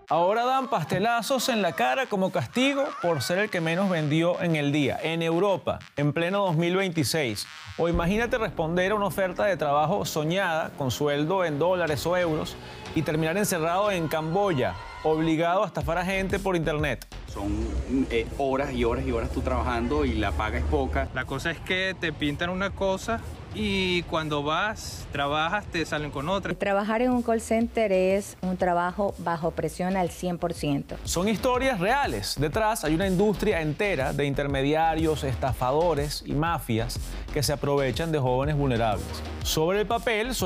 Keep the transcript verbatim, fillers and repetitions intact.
Ahora dan pastelazos en la cara como castigo por ser el que menos vendió en el día, en Europa, en pleno dos mil veintiséis. O imagínate responder a una oferta de trabajo soñada, con sueldo en dólares o euros, y terminar encerrado en Camboya, obligado a estafar a gente por internet. Son eh, horas y horas y horas tú trabajando y la paga es poca. La cosa es que te pintan una cosa y cuando vas, trabajas, te salen con otra. Trabajar en un call center es un trabajo bajo presión al cien por ciento. Son historias reales. Detrás hay una industria entera de intermediarios, estafadores y mafias que se aprovechan de jóvenes vulnerables. Sobre el papel son